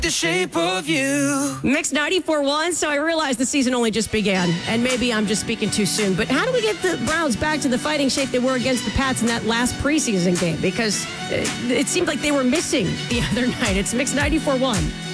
The shape of you. Mix 94.1, so I realize the season only just began, and maybe I'm just speaking too soon, but how do we get the Browns back to the fighting shape they were against the Pats in that last preseason game? Because it seemed like they were missing the other night. It's Mix 94.1.